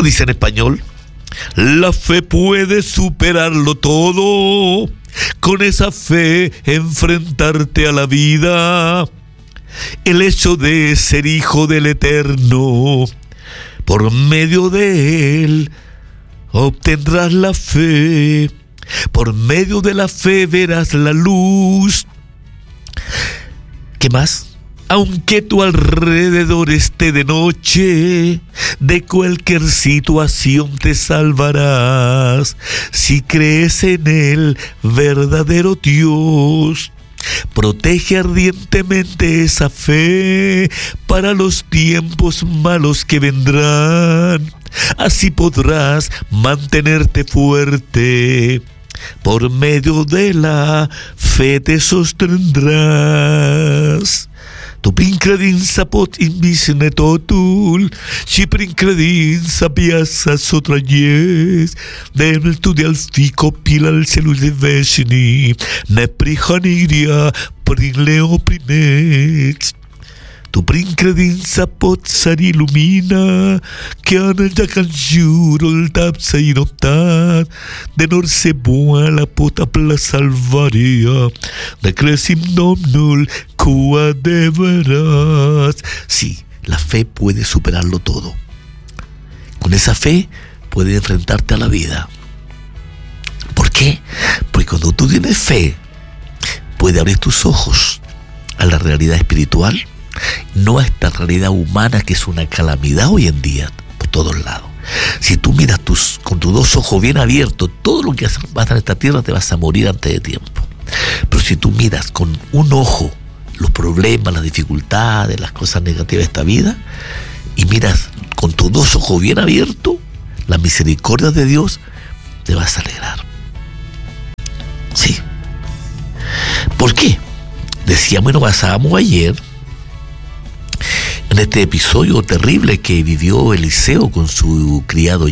dice en español? La fe puede superarlo todo. Con esa fe enfrentarte a la vida. El hecho de ser hijo del Eterno, por medio de Él obtendrás la fe. Por medio de la fe verás la luz. ¿Qué más? Aunque tu alrededor esté de noche, de cualquier situación te salvarás. Si crees en el verdadero Dios, protege ardientemente esa fe para los tiempos malos que vendrán. Así podrás mantenerte fuerte. Por medio de la fe te sostendrás. Tu princredin sapot invisne totul, si princredin sapiasa sotrajes, del tu de alfico pilal celul de vesini, ne prihaniria prinleo primet. Tu princredin sapot sari lumina, que anel jacan jurol tap sa inoptat, de nor se boa la pota pla salvaria, de cresim nomnul cua de veras. Sí, la fe puede superarlo todo. Con esa fe puedes enfrentarte a la vida. ¿Por qué? Porque cuando tú tienes fe, puedes abrir tus ojos a la realidad espiritual, no a esta realidad humana que es una calamidad hoy en día por todos lados. Si tú miras con tus dos ojos bien abiertos, todo lo que pasa en esta tierra te vas a morir antes de tiempo. Pero si tú miras con un ojo los problemas, las dificultades, las cosas negativas de esta vida, y miras con tus dos ojos bien abiertos la misericordia de Dios, te vas a alegrar. Sí. ¿Por qué? Decíamos y nos basábamos ayer en este episodio terrible que vivió Eliseo con su criado